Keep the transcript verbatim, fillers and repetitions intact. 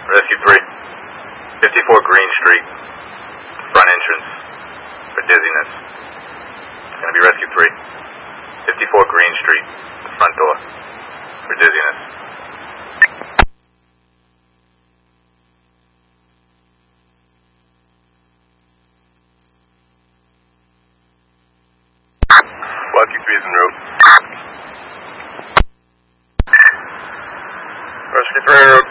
Rescue three. fifty-four Green Street. Front entrance. For dizziness. It's going to be Rescue three. fifty-four Green Street. The front door. For dizziness. Rescue three is en route. Rescue three en route.